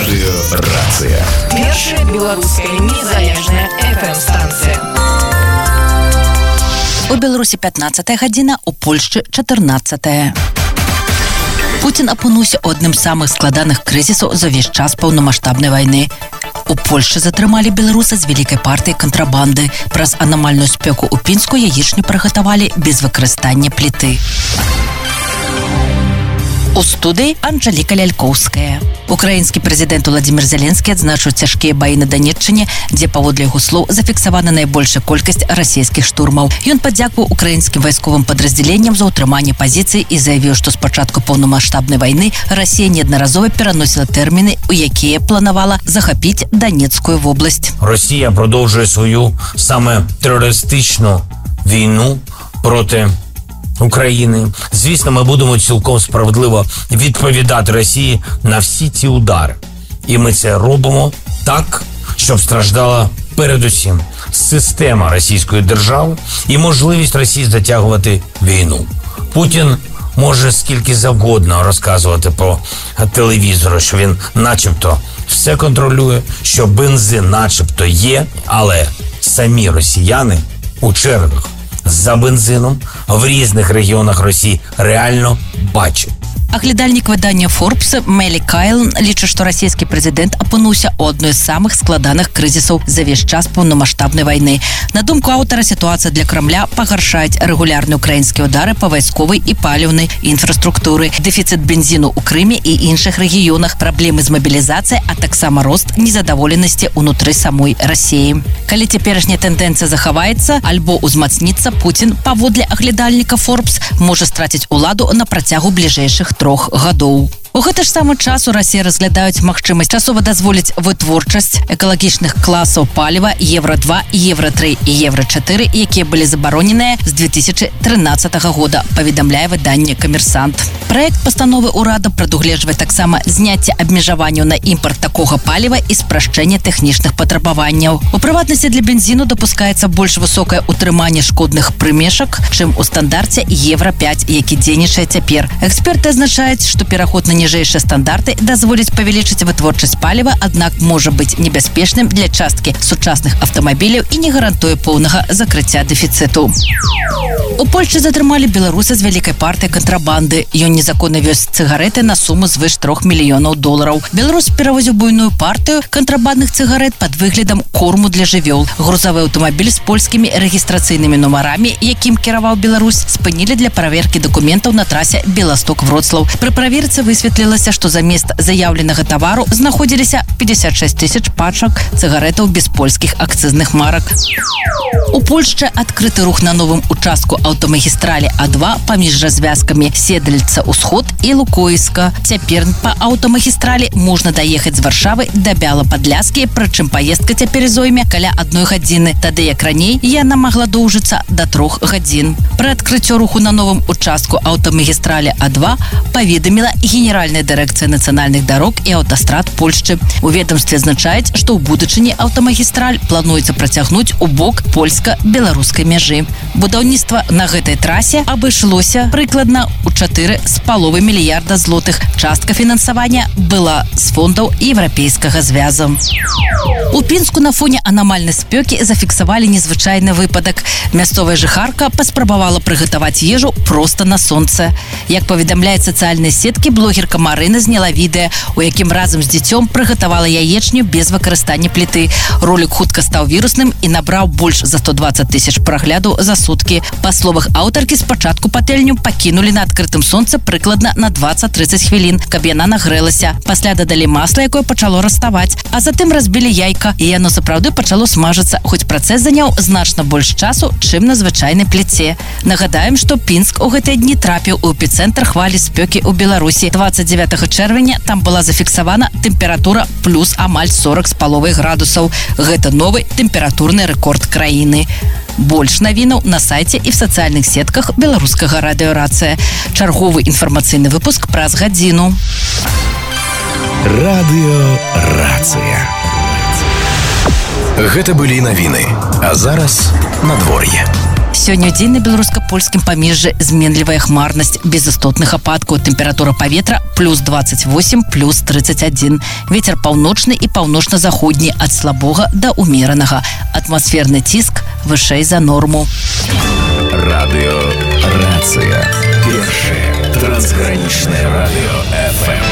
Радыёрацыя. Першая беларуская незалежная FM-станцыя. У Беларусі 15 гадзіна, у Польшчы 14. Путін апынуўся ў адным з самых складаных крызісаў за ўвесь час паўнамаштабнай вайны. У Польшчы затрымалі беларуса з вялікай партыяй кантрабанды. Праз анамальную спёку ў Пінску яечню прыгатавалі без выкарыстання пліты. У студыі Анжэліка Лялькоўская. Украінскі прэзідэнт Уладзімір Зеленскі адзначыў цяжкія баі на Данеччыне, дзе, паводле яго слоў, зафіксавана найбольшая колькасць расійскіх штурмаў. Ён падзякаваў украінскім вайсковым падраздзяленням за ўтрыманне пазіцый і заявіў, што з пачатку паўнамаштабнай вайны Расія неаднаразова пераносіла тэрміны, у якія планавала захапіць Донецкую вобласць. Росія продовжує свою саме терористичну війну проти України. Звісно, ми будемо цілком справедливо відповідати Росії на всі ці удари. І ми це робимо так, щоб страждала передусім система російської держави і можливість Росії затягувати війну. Путін може скільки завгодно розказувати по телевізору, що він начебто все контролює, що бензин начебто є, але самі росіяни у чергах за бензином в різних регіонах Росії реально бачать. Аглядальнік выдання Forbes Мелі Кайлн лічыць, што расійскі прэзідэнт апынуўся ў адной з самых складаных крызісаў за ўвесь час паўнамаштабнай вайны. На думку аўтара, сітуацыя для Крамля пагаршаюць рэгулярныя украінскія ўдары па вайсковай і паліўнай інфраструктуры, дэфіцыт бензіну ў Крыме і іншых рэгіёнах, праблемы з мабілізацыяй, а таксама рост незадаволенасці ўнутры самой Расіі. Калі цяперашняя тэндэнцыя захаваецца альбо ўзмацніцца, Путін, паводле аглядальніка Forbes, можа страціць уладу на працягу бліжэйшых 3 гадоў. У гэты ж самы час у Расіі разглядаюць магчымасць часова дазволіць вытворчасць экалагічных класаў паліва Евро-2, Евро-3 і Евро-4, якія былі забароненыя з 2013 года, паведамляе выданне «Камерсант». Праект пастановы ўрада прадугледжвае таксама зняцце абмежаванняў на імпарт такога паліва і спрашчэнне тэхнічных патрабаванняў. У прыватнасці для бензіну дапускаецца больш высокае ўтрыманне шкодных прымешак, чым у стандарце Евро-5, які дзейнічае цяпер. Эксперты азначаюць, што пераход на ніжэйшыя стандарты дазволіць павялічыць вытворчасць паліва, аднак можа быць небяспечным для часткі сучасных аўтамабіляў і не гарантуе поўнага закрыцця дэфіцыту. У Польшчы затрымалі беларуса з вялікай партыяй кантрабанды. Ён незаконна вёз цыгарэты на суму звыш $3 мільёнаў. Беларус перавозіў буйную партыю кантрабандных цыгарэт пад выглядам корму для жывёл. Грузавы аўтамабіль з польскімі рэгістрацыйнымі нумарамі, якім кіраваў Беларусь, спынілі для праверкі дакументаў на трасе Беласток-Вроцлаў. Пры праверцы высветлілася, што замест заяўленага тавару знаходзіліся 56 000 пачак цыгарэтаў без польскіх акцызных марак. У Польшчы адкрыты рух на новым участку аўтамагістралі А2 паміж развязкамі Седльца-Усход і Лукойска. Цяпер па аўтамагістралі можна даехаць з Варшавы да Бяла-Падляскі, прычым паездка цяпер зойме каля 1 гадзіны, тады як раней яна магла доўжыцца да 3 гадзін. Пры адкрыццё руху на новым участку аўтамагістралі А2 паведаміла Генеральная дырэкцыя нацыянальных дарог і аўтастрад Польшчы. У ведамстве азначаюць, што ў будучыні аўтамагістраль плануецца працягнуць у бок польска-беларускай мяжы. Будаўніцтва на гэтай трасе абышлося прыкладна ў 4,5 мільярда злотых. Частка фінансавання была з фондаў Еўрапейскага звяза. У Пінску на фоне анамальнай спёкі зафіксавалі незвычайны выпадак. Мясцовая жыхарка паспрабавала прыгатаваць ежу проста на сонцы. Як паведамляюць сацыяльныя сеткі, блогерка Марына зняла відэа, у якім разам з дзіцём прыгатавала яечню без выкарыстання пліты. Ролік хутка стаў вірусным і набраў больш за 120 000 праглядаў за суткі. Па словах аўтаркі, спачатку патэльню пакінулі на адкрытым сонцы прыкладна на 20-30 хвілін, каб яна нагрэлася. Пасля дадалі масла, якое пачало раставаць, а затым разбілі яйка, і яно сапраўды пачало смажыцца, хоць працэс заняў значна больш часу, чым на звычайнай пліце. Нагадаем, што Пінск у гэтыя дні трапіў у эпіцэнтр хвалі спёкі ў Беларусі. 29 чэрвеня там была зафіксавана тэмпература плюс амаль 40,5 градусаў. Гэта новы тэмпературны рэкорд краіны. Больш навінаў на сайце і в сацыяльных сетках беларускага радыёрацыя. Чарговы інфармацыйны выпуск праз гадзіну. Радыёрацыя. Гэта былі навіны. А зараз надвор'е. Сёння дзень на беларуска-польскім памежжы зменлівая хмарнасць без істотных ападкаў. Тэмпература паветра плюс 28, плюс 31. Вецер паўночны і паўночна-заходні ад слабога да умеранага. Атмасферны ціск вышэй за норму. Радио «Рация». Первое трансграничное радио ФМ.